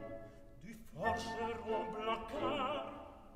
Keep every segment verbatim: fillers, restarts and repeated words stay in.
du forgeron Blacquart.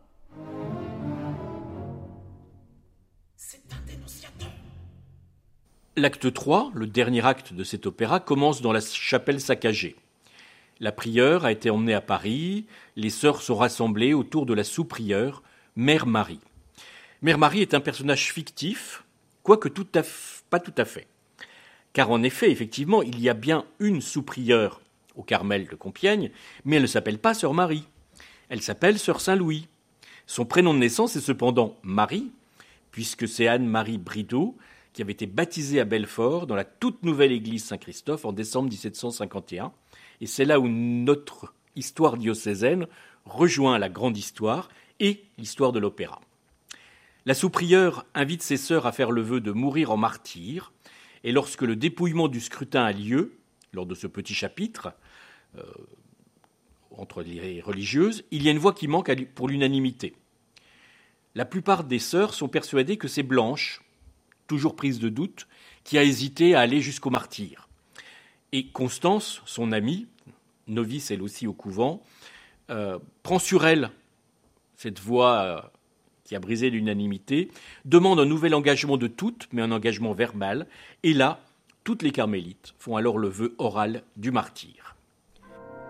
C'est un dénonciateur. L'acte trois, le dernier acte de cet opéra, commence dans la chapelle saccagée. La prieure a été emmenée à Paris, les sœurs sont rassemblées autour de la sous-prieure, Mère Marie. Mère Marie est un personnage fictif, quoique tout à f... pas tout à fait. Car en effet, effectivement, il y a bien une sous-prieure au Carmel de Compiègne, mais elle ne s'appelle pas Sœur Marie. Elle s'appelle Sœur Saint-Louis. Son prénom de naissance est cependant Marie, puisque c'est Anne-Marie Brideau, qui avait été baptisée à Belfort dans la toute nouvelle église Saint-Christophe en décembre dix-sept cent cinquante et un. Et c'est là où notre histoire diocésaine rejoint la grande histoire et l'histoire de l'opéra. La sous-prieure invite ses sœurs à faire le vœu de mourir en martyr, et lorsque le dépouillement du scrutin a lieu, lors de ce petit chapitre, euh, entre les religieuses, il y a une voix qui manque pour l'unanimité. La plupart des sœurs sont persuadées que c'est Blanche, toujours prise de doute, qui a hésité à aller jusqu'au martyre. Et Constance, son amie, novice elle aussi au couvent, euh, prend sur elle cette voix euh, qui a brisé l'unanimité, demande un nouvel engagement de toutes, mais un engagement verbal, et là, toutes les carmélites font alors le vœu oral du martyre.